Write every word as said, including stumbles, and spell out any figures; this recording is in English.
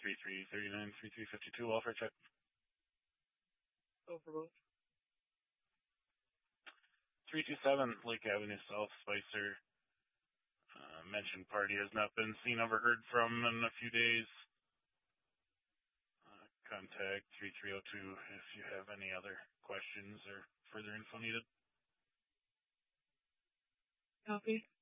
three three thirty-nine, three three fifty-two, welfare check. Go for both. three two seven, Lake Avenue South, Spicer. Uh, mentioned party has not been seen or heard from in a few days. Uh, contact three three zero two if you have any other questions or further info needed. Copy.